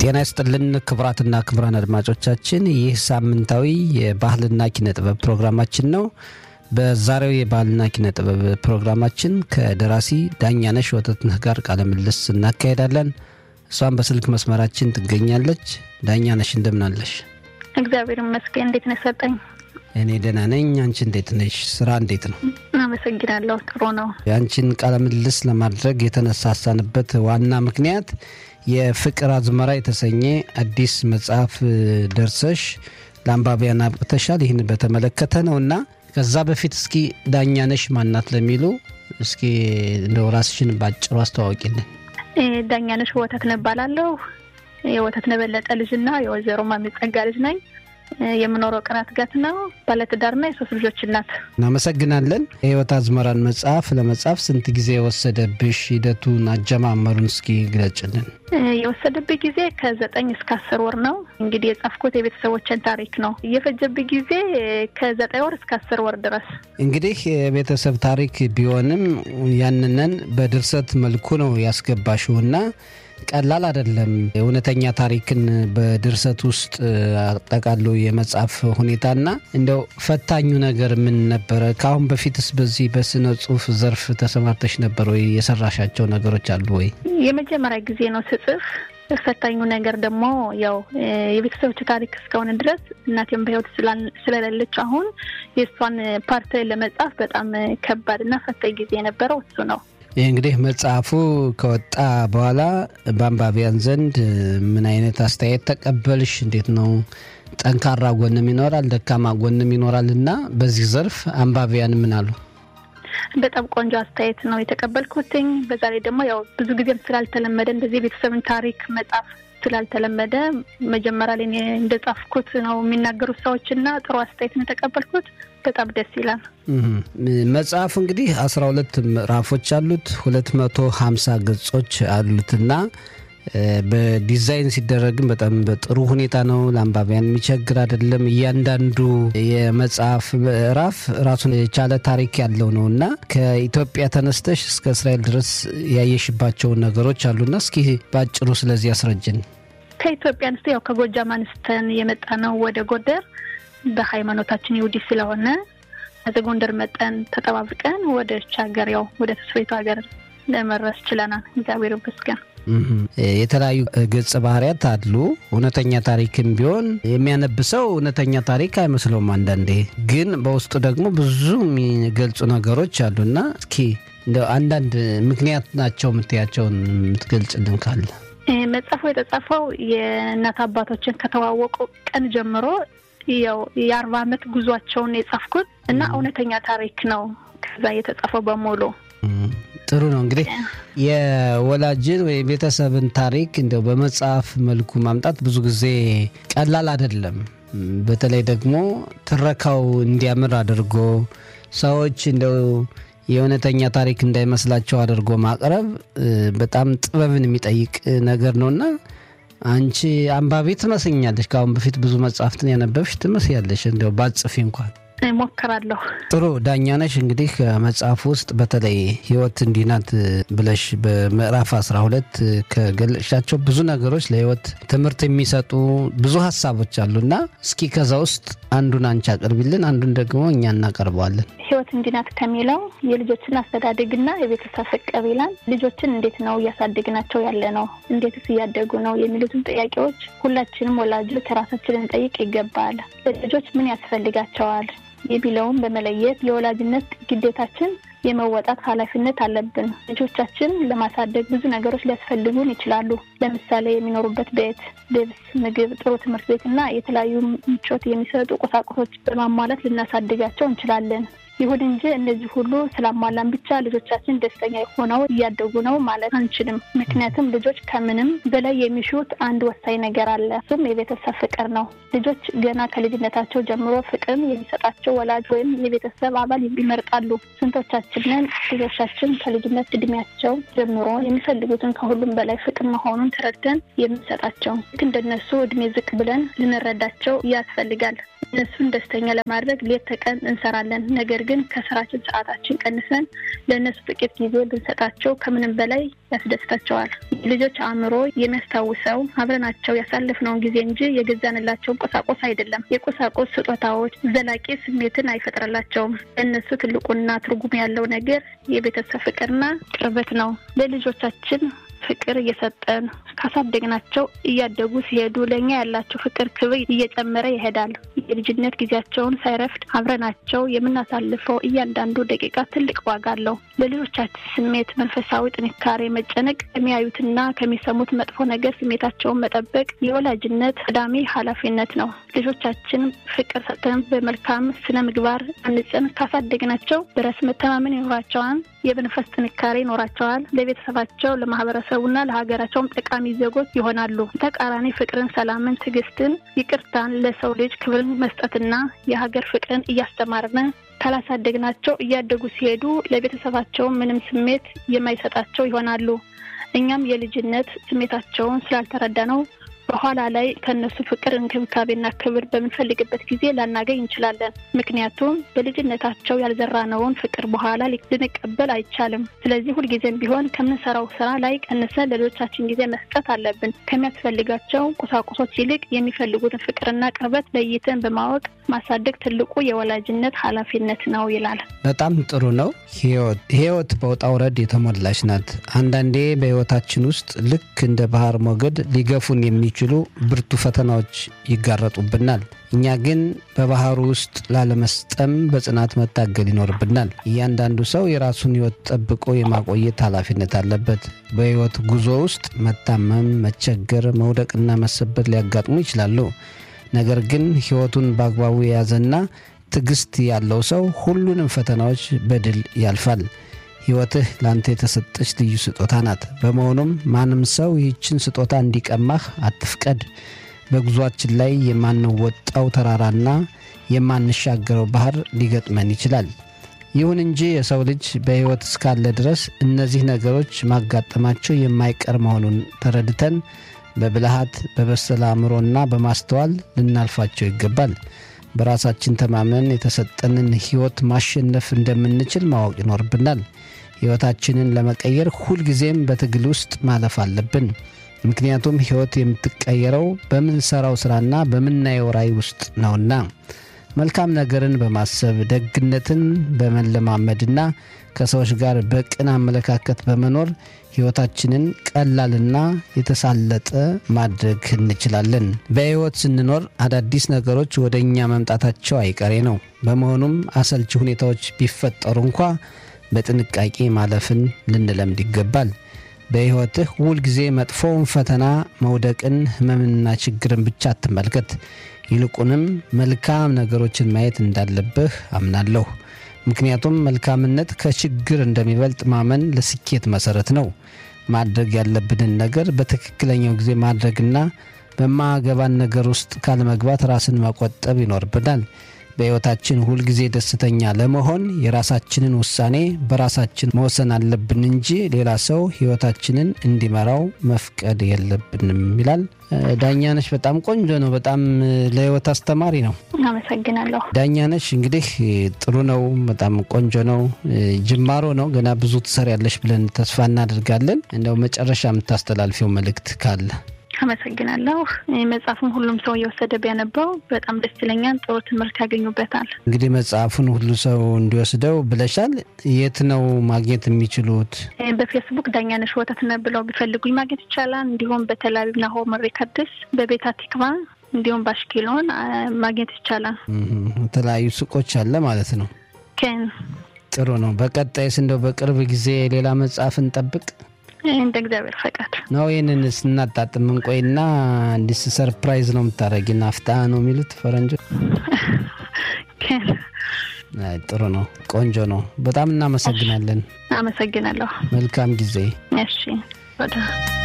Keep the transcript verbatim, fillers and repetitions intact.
ጤና ይስጥልን ክቡራትና ክቡራን አድማጮቻችን፣ ይህ ሳምንታዊ የባህልና ኪነ ጥበብ ፕሮግራማችን ነው። በዛሬው የባህልና ኪነ ጥበብ ፕሮግራማችን ከደራሲ ዳኛነሽ ወተትነህ ጋር ቃለ ምልልስ እናካሄዳለን። እሷም በስልክ መስመራችን ትገኛለች። ዳኛነሽ እንደምን አለሽ? እግዚአብሔር ይመስገን። እንዴት ነህ ሰጠኝ? እኔ ደህና ነኝ። አንቺ እንዴት ነሽ? ስራ እንዴት ነው? አመሰግናለሁ። ጥሩ ነው። አንቺን ቃለ ምልልስ ለማድረግ የተነሳሳንበት ዋና ምክንያት የፍቅር አዝመራ የተሰኘ አዲስ መጽሐፍ ደርሰሽ ለአንባቢያን አብቅተሻል። ይህን በተመለከተ ነውና ከዛ በፊት እስኪ ዳኛነሽ ማናት ለሚሉ እስኪ እንደው ራስሽን ባጭሩ አስተዋውቂልን። ዳኛነሽ ወተትነህ እባላለሁ። የወተትነህ በለጠ ልጅና የወይዘሮ ማሚጸጋ ልጅ ነኝ። የምኖረው ቅራት ጋት ነው። ባለትዳርና የሶስት ልጆች እናት። እናመሰግናለን። የህይወት አዝመራን መጽሐፍ ለመጻፍ ስንት ጊዜ ወሰደብሽ? ሂደቱን አጀማመሩን እስኪ ግለጭልን። የወሰደብኝ ጊዜ ከዘጠኝ እስከ አስር ወር ነው። እንግዲህ የጻፍኩት የቤተሰቦችን ታሪክ ነው። የፈጀብኝ ጊዜ ከዘጠኝ ወር እስከ አስር ወር ድረስ። እንግዲህ የቤተሰብ ታሪክ ቢሆንም ያንነን በድርሰት መልኩ ነው ያስገባሽውና ቀላል አይደለም። እውነተኛ ታሪክን በድርሰት ውስጥ አጠቃሎ የመጻፍ ሁኔታና እንደው ፈታኙ ነገር ምን ነበር? ካሁን በፊትስ በዚህ በስነ ጽሁፍ ዘርፍ ተሰማርተሽ ነበር ወይ? የሰራሻቸው ነገሮች አሉ ወይ? የመጀመሪያ ጊዜ ነው ስጽፍ። ፈታኙ ነገር ደግሞ ያው የቤተሰቦች ታሪክ እስከሆነ ድረስ እናቴም በህይወት ስለሌለች አሁን የሷን ፓርት ለመጻፍ በጣም ከባድና ፈታኝ ጊዜ የነበረው እሱ ነው። ይህ እንግዲህ መጽሐፉ ከወጣ በኋላ በአንባቢያን ዘንድ ምን አይነት አስተያየት ተቀበልሽ? እንዴት ነው? ጠንካራ ጎንም ይኖራል፣ ደካማ ጎንም ይኖራል እና በዚህ ዘርፍ አንባቢያን ምን አሉ? በጣም ቆንጆ አስተያየት ነው የተቀበልኩትኝ። በዛ ላይ ደግሞ ያው ብዙ ጊዜም ስላልተለመደ እንደዚህ ቤተሰብን ታሪክ መጻፍ ስላልተለመደ መጀመሪያ ላይ እንደጻፍኩት ነው የሚናገሩት ሰዎችና ጥሩ አስተያየት ነው የተቀበልኩት። በጣም ደስ ይላል። መጽሐፍ እንግዲህ አስራ ሁለት ምዕራፎች አሉት፣ ሁለት መቶ ሀምሳ ገጾች አሉትና በዲዛይን ሲደረግም በጣም በጥሩ ሁኔታ ነው። ለአንባቢያን የሚቸግር አይደለም። እያንዳንዱ የመጽሐፍ ምዕራፍ ራሱን የቻለ ታሪክ ያለው ነውና ከኢትዮጵያ ተነስተሽ እስከ እስራኤል ድረስ ያየሽባቸው ነገሮች አሉና እስኪ ባጭሩ ስለዚህ ያስረጅን። ከኢትዮጵያ አንስተ ያው ከጎጃም አንስተን የመጣ ነው ወደ ጎንደር። በሃይማኖታችን ይሁዲ ስለሆነ ወደ ጎንደር መጠን ተጠባብቀን ወደ ቻገር ያው ወደ ተስፋይቱ ሀገር ለመድረስ ችለናል። እግዚአብሔር ይመስገን። የተለያዩ ገጽ ባህሪያት አሉ። እውነተኛ ታሪክም ቢሆን የሚያነብሰው እውነተኛ ታሪክ አይመስለውም። አንዳንዴ ግን በውስጡ ደግሞ ብዙ የሚገልጹ ነገሮች አሉና እስኪ እንደው አንዳንድ ምክንያት ናቸው የምትያቸውን የምትገልጽልን ካለ። መጽሐፉ የተጻፈው የእናት አባቶችን ከተዋወቁ ቀን ጀምሮ ያው የአርባ ዓመት ጉዟቸውን የጻፍኩት እና እውነተኛ ታሪክ ነው ከዛ የተጻፈው በሙሉ። ጥሩ ነው። እንግዲህ የወላጅን ወይ ቤተሰብን ታሪክ እንደው በመጽሐፍ መልኩ ማምጣት ብዙ ጊዜ ቀላል አይደለም። በተለይ ደግሞ ትረካው እንዲያምር አድርጎ ሰዎች እንደው የእውነተኛ ታሪክ እንዳይመስላቸው አድርጎ ማቅረብ በጣም ጥበብን የሚጠይቅ ነገር ነውና አንቺ አንባቢ ትመስኛለሽ። ካሁን በፊት ብዙ መጽሐፍትን ያነበብሽ ትመስያለሽ። እንደው ባጽፊ እንኳን ሞክራለሁ። ጥሩ ዳኛነሽ፣ እንግዲህ ከመጽሐፍ ውስጥ በተለይ ህይወት እንዲናት ብለሽ በምዕራፍ አስራ ሁለት ከገለሻቸው ብዙ ነገሮች ለህይወት ትምህርት የሚሰጡ ብዙ ሀሳቦች አሉና እስኪ ከዛ ውስጥ አንዱን አንቺ አቅርቢልን፣ አንዱን ደግሞ እኛ እናቀርበዋለን። ህይወት እንዲናት ከሚለው የልጆችን አስተዳደግና የቤተሰብ ፍቅር ይላል። ልጆችን እንዴት ነው እያሳደግናቸው ያለ ነው? እንዴትስ እያደጉ ነው? የሚሉትን ጥያቄዎች ሁላችንም ወላጆች ራሳችንን ጠይቅ ይገባል። ለልጆች ምን ያስፈልጋቸዋል የሚለውን በመለየት የወላጅነት ግዴታችን የመወጣት ኃላፊነት አለብን። ልጆቻችን ለማሳደግ ብዙ ነገሮች ሊያስፈልጉን ይችላሉ። ለምሳሌ የሚኖሩበት ቤት፣ ልብስ፣ ምግብ፣ ጥሩ ትምህርት ቤትና የተለያዩ ምቾት የሚሰጡ ቁሳቁሶች በማሟላት ልናሳድጋቸው እንችላለን። ይሁን እንጂ እነዚህ ሁሉ ስላሟላን ብቻ ልጆቻችን ደስተኛ ሆነው እያደጉ ነው ማለት አንችልም። ምክንያቱም ልጆች ከምንም በላይ የሚሹት አንድ ወሳኝ ነገር አለ። እሱም የቤተሰብ ፍቅር ነው። ልጆች ገና ከልጅነታቸው ጀምሮ ፍቅርን የሚሰጣቸው ወላጅ ወይም የቤተሰብ አባል ይመርጣሉ። ስንቶቻችንን ልጆቻችን ከልጅነት እድሜያቸው ጀምሮ የሚፈልጉትን ከሁሉም በላይ ፍቅር መሆኑን ተረድተን የምንሰጣቸው? ልክ እንደነሱ እድሜ ዝቅ ብለን ልንረዳቸው ያስፈልጋል። እነሱን ደስተኛ ለማድረግ ሌት ተቀን እንሰራለን። ነገር ግን ከስራችን ሰዓታችን ቀንሰን ለእነሱ ጥቂት ጊዜ ብንሰጣቸው ከምንም በላይ ያስደስታቸዋል። ልጆች አእምሮ የሚያስታውሰው አብረናቸው ያሳለፍነውን ጊዜ እንጂ የገዛንላቸውን ቁሳቁስ አይደለም። የቁሳቁስ ስጦታዎች ዘላቂ ስሜትን አይፈጥርላቸውም። እነሱ ትልቁና ትርጉም ያለው ነገር የቤተሰብ ፍቅርና ቅርበት ነው። ለልጆቻችን ፍቅር እየሰጠን ካሳደግናቸው እያደጉ ሲሄዱ ለኛ ያላቸው ፍቅር ክብር እየጨመረ ይሄዳል። የልጅነት ጊዜያቸውን ሳይረፍድ አብረናቸው የምናሳልፈው እያንዳንዱ ደቂቃ ትልቅ ዋጋ አለው። ለልጆቻችን ስሜት፣ መንፈሳዊ ጥንካሬ መጨነቅ ከሚያዩትና ከሚሰሙት መጥፎ ነገር ስሜታቸውን መጠበቅ የወላጅነት ቀዳሚ ኃላፊነት ነው። ልጆቻችን ፍቅር ሰጥተን በመልካም ስነ ምግባር አንጸን ካሳደግናቸው በራስ መተማመን ይኖራቸዋል። የመንፈስ ጥንካሬ ይኖራቸዋል። ለቤተሰባቸው፣ ለማህበረሰቡና ለሀገራቸውም ጠቃሚ ዜጎች ይሆናሉ። ተቃራኒ ፍቅርን፣ ሰላምን፣ ትዕግስትን፣ ይቅርታን፣ ለሰው ልጅ ክብርን መስጠትና የሀገር ፍቅርን እያስተማርን ካላሳደግናቸው እያደጉ ሲሄዱ ለቤተሰባቸው ምንም ስሜት የማይሰጣቸው ይሆናሉ። እኛም የልጅነት ስሜታቸውን ስላልተረዳነው በኋላ ላይ ከነሱ ፍቅር፣ እንክብካቤና ክብር በምንፈልግበት ጊዜ ላናገኝ እንችላለን። ምክንያቱም በልጅነታቸው ያልዘራነውን ፍቅር በኋላ ልንቀበል አይቻልም። ስለዚህ ሁልጊዜም ቢሆን ከምንሰራው ስራ ላይ ቀንሰን ለልጆቻችን ጊዜ መስጠት አለብን። ከሚያስፈልጋቸው ቁሳቁሶች ይልቅ የሚፈልጉትን ፍቅርና ቅርበት ለይተን በማወቅ ማሳደግ ትልቁ የወላጅነት ኃላፊነት ነው ይላል። በጣም ጥሩ ነው። ህይወት ህይወት በውጣ ውረድ የተሞላች ናት። አንዳንዴ በህይወታችን ውስጥ ልክ እንደ ባህር ሞገድ ሊገፉን የሚችሉ ብርቱ ፈተናዎች ይጋረጡብናል። እኛ ግን በባህሩ ውስጥ ላለመስጠም በጽናት መታገል ይኖርብናል። እያንዳንዱ ሰው የራሱን ህይወት ጠብቆ የማቆየት ኃላፊነት አለበት። በህይወት ጉዞ ውስጥ መታመም፣ መቸገር፣ መውደቅና መሰበር ሊያጋጥሙ ይችላሉ። ነገር ግን ህይወቱን በአግባቡ የያዘና ትዕግስት ያለው ሰው ሁሉንም ፈተናዎች በድል ያልፋል። ህይወትህ ላንተ የተሰጠች ልዩ ስጦታ ናት። በመሆኑም ማንም ሰው ይህችን ስጦታ እንዲቀማህ አትፍቀድ። በጉዟችን ላይ የማንወጣው ተራራና የማንሻገረው ባህር ሊገጥመን ይችላል። ይሁን እንጂ የሰው ልጅ በህይወት እስካለ ድረስ እነዚህ ነገሮች ማጋጠማቸው የማይቀር መሆኑን ተረድተን በብልሃት፣ በበሰለ አእምሮና በማስተዋል ልናልፋቸው ይገባል። በራሳችን ተማመን የተሰጠንን ህይወት ማሸነፍ እንደምንችል ማወቅ ይኖርብናል። ህይወታችንን ለመቀየር ሁልጊዜም በትግል ውስጥ ማለፍ አለብን። ምክንያቱም ህይወት የምትቀየረው በምንሰራው ስራና በምናየው ራዕይ ውስጥ ነውና። መልካም ነገርን በማሰብ ደግነትን በመለማመድና ከሰዎች ጋር በቅን አመለካከት በመኖር ህይወታችንን ቀላልና የተሳለጠ ማድረግ እንችላለን። በህይወት ስንኖር አዳዲስ ነገሮች ወደኛ መምጣታቸው አይቀሬ ነው። በመሆኑም አሰልቺ ሁኔታዎች ቢፈጠሩ እንኳ በጥንቃቄ ማለፍን ልንለምድ ይገባል። በህይወትህ ሁልጊዜ መጥፎውን ፈተና፣ መውደቅን፣ ህመምንና ችግርን ብቻ አትመልከት። ይልቁንም መልካም ነገሮችን ማየት እንዳለብህ አምናለሁ። ምክንያቱም መልካምነት ከችግር እንደሚበልጥ ማመን ለስኬት መሰረት ነው። ማድረግ ያለብንን ነገር በትክክለኛው ጊዜ ማድረግና በማያገባን ነገር ውስጥ ካለመግባት ራስን መቆጠብ ይኖርብናል። በህይወታችን ሁልጊዜ ደስተኛ ለመሆን የራሳችንን ውሳኔ በራሳችን መወሰን አለብን እንጂ ሌላ ሰው ህይወታችንን እንዲመራው መፍቀድ የለብንም ይላል። ዳኛነሽ በጣም ቆንጆ ነው። በጣም ለህይወት አስተማሪ ነው። አመሰግናለሁ። ዳኛነሽ እንግዲህ ጥሩ ነው። በጣም ቆንጆ ነው። ጅማሮ ነው። ገና ብዙ ትሰሪያለሽ ብለን ተስፋ እናደርጋለን። እንደው መጨረሻ የምታስተላልፊው መልእክት ካለ? አመሰግናለሁ። መጽሐፉን ሁሉም ሰው እየወሰደ ቢያነባው በጣም ደስ ይለኛል። ጥሩ ትምህርት ያገኙበታል። እንግዲህ መጽሐፉን ሁሉ ሰው እንዲወስደው ብለሻል። የት ነው ማግኘት የሚችሉት? በፌስቡክ ዳኛነሽ ወተት ነው ብለው ቢፈልጉኝ ማግኘት ይቻላል። እንዲሁም በተላቪቭ ናሆም ሪከርድስ፣ በቤታ ቲክቫ እንዲሁም ባሽኪሎን ማግኘት ይቻላል። የተለያዩ ሱቆች አለ ማለት ነው። ከን ጥሩ ነው። በቀጣይስ እንደው በቅርብ ጊዜ ሌላ መጽሐፍ እንጠብቅ? እንደ እግዚአብሔር ፈቃድ ነው። ይሄንን ስናጣጥም እንቆይና እንዲስ ሰርፕራይዝ ነው የምታረጊና አፍታ ነው የሚሉት ፈረንጆች። አይ ጥሩ ነው። ቆንጆ ነው። በጣም እናመሰግናለን። አመሰግናለሁ። መልካም ጊዜ። እሺ ወደ